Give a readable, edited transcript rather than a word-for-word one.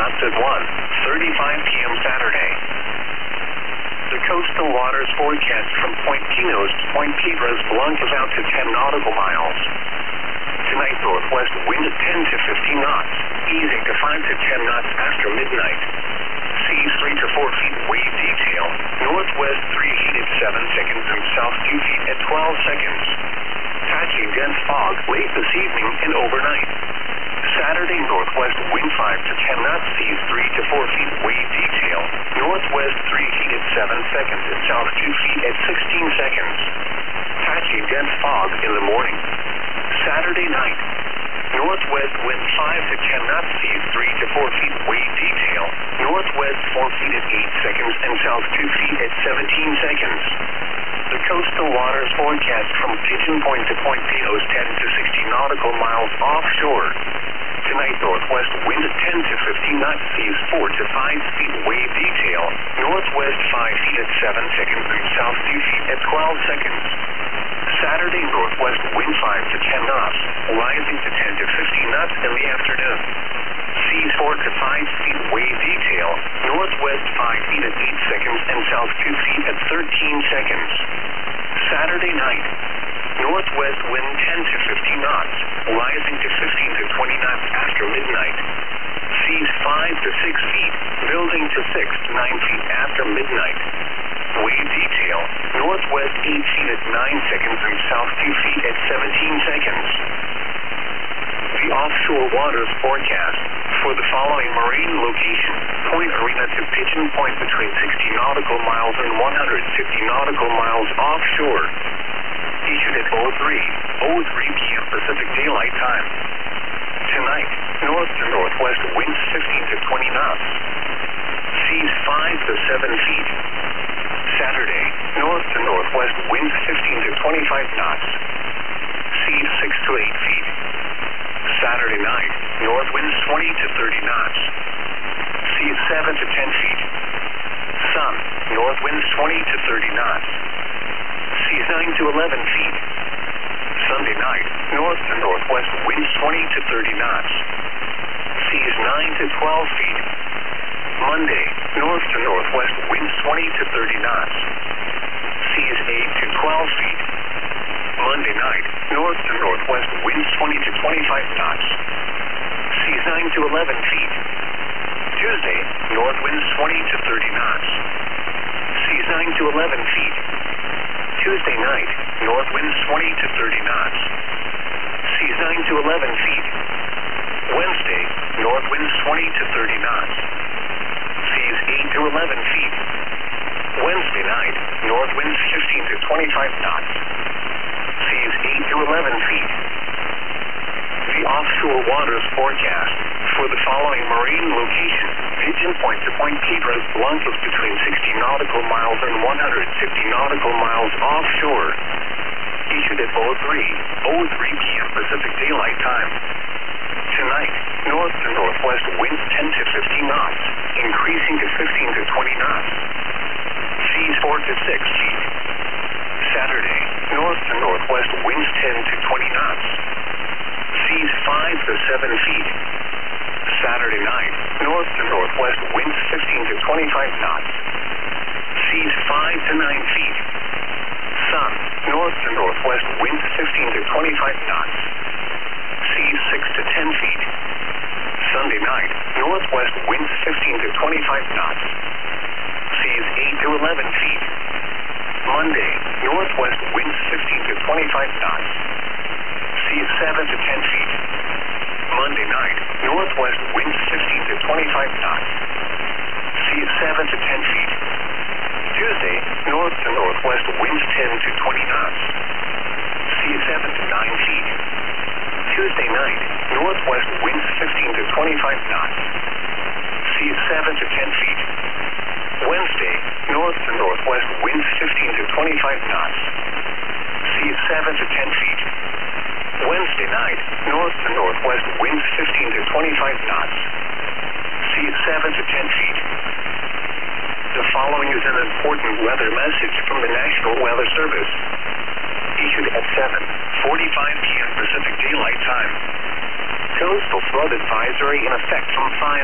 knots at 1:35 p.m. Saturday. The coastal waters forecast from Point Pinos to Point Piedras Blancas out to 10 nautical miles. Tonight, northwest wind at 10 to 15 knots, easing to 5 to 10 knots after midnight. Seas 3 to 4 feet wave detail. Northwest 3 feet at 7 seconds and south 2 feet at 12 seconds. Patchy dense fog late this evening and overnight. Saturday, northwest wind 5 to 10 knots, seas 3 to 4 feet wave detail. Northwest 3 feet at 7 seconds and south 2 feet at 16 seconds. Patchy dense fog in the morning. Saturday night. Northwest wind 5 to 10 knots, seas 3 to 4 feet wave detail. Northwest 4 feet at 8 seconds and south 2 feet at 17 seconds. The coastal waters forecast from Pigeon Point to Point Pinos 10 to 60 nautical miles offshore. Tonight, northwest wind at 10 to 15 knots, seas 4 to 5 feet wave detail. Northwest 5 feet at 7 seconds and south 2 feet at 12 seconds. Saturday, northwest wind 5 to 10 knots, rising to 10 to 15 knots in the afternoon. Seas 4 to 5 feet wave detail. Northwest 5 feet at 8 seconds and south 2 feet at 13 seconds. Saturday night. Northwest wind 10 to 15 knots, rising to 15 to 20 knots after midnight. Seas 5 to 6 feet, building to 6 to 9 feet after midnight. Wave detail. Northwest 8 feet at 9 seconds and south 2 feet at 17 seconds. The offshore waters forecast for the following marine location: Point Arena to Pigeon Point between 60 nautical miles and 150 nautical miles offshore. Issued at 03:03 p.m. Pacific Daylight Time. Tonight, north to northwest winds 15 to 20 knots. Seas 5 to 7 feet. Saturday, north to northwest winds 15 to 25 knots. Seas 6 to 8 feet. Saturday night, north winds 20 to 30 knots. Seas 7 to 10 feet. Sun, north winds 20 to 30 knots. Seas 9 to 11 feet. Sunday night, north to northwest winds 20 to 30 knots. Seas 9 to 12 feet. Monday, north to northwest winds 20 to 30 knots. Seas 8 to 12 feet. Monday night, north to northwest winds 20 to 25 knots. Seas 9 to 11 feet. Tuesday, north winds 20 to 30 knots. Seas 9 to 11 feet. Tuesday night, north winds 20 to 30 knots. Seas 9 to 11 feet. Wednesday, north winds 20 to 30 knots. Seas 8 to 11 feet. Wednesday night, north winds 15 to 25 knots. Seas 8 to 11 feet. The offshore waters forecast for the following marine location: Pigeon Point to Point Piedras Blancas between 60 nautical miles and 150 nautical miles offshore. Issued at 03:03 p.m. Pacific Daylight Time. Tonight, north to northwest winds 10 to 15 knots, increasing to 15 to 20 knots. Seas 4 to 6 feet. Saturday, north to northwest winds 10 to 20 knots. Seas 5 to 7 feet. Saturday night, north to northwest winds 15 to 25 knots. Seas 5 to 9 feet. Sun, north to northwest winds 15 to 25 knots. Seas 6 to 10 feet. Sunday night, northwest winds 15 to 25 knots. Seas 8 to 11 feet. Monday, northwest winds 15 to 25 knots. Seas 7 to 10 feet. Monday night, northwest winds 15 to 25 knots. Seas 7 to 10 feet. Tuesday, north to northwest winds 10 to 20 knots. Seas 7 to 9 feet. Tuesday night, northwest winds 15 to 25 knots. Seas 7 to 10 feet. Wednesday, north to northwest winds 15 to 25 knots. Seas 7 to 10 feet. Wednesday night, north to northwest winds 15 to 25 knots. Seas 7 to 10 feet. The following is an important weather message from the National Weather Service. Issued at 7:45 p.m. Pacific Daylight Time. Coastal flood advisory in effect from 5